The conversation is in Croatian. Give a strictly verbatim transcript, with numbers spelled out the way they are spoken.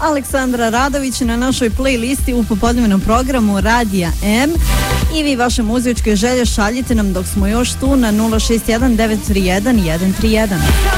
Aleksandra Radović na našoj playlisti u popodnevnom programu Radija M. I vi vaše muzičke želje šaljite nam dok smo još tu na nula šest jedan devet tri jedan jedan tri jedan.